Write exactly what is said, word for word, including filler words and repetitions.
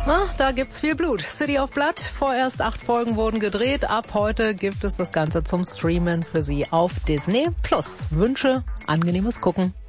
Na, da gibt's viel Blut. City of Blood, vorerst acht Folgen wurden gedreht. Ab heute gibt es das Ganze zum Streamen für Sie auf Disney Plus. Wünsche, angenehmes Gucken.